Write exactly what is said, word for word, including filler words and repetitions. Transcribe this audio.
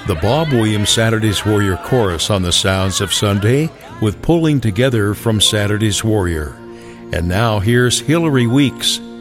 The Bob Williams Saturday's Warrior Chorus on the Sounds of Sunday with Pulling Together from Saturday's Warrior. And now here's Hillary Weeks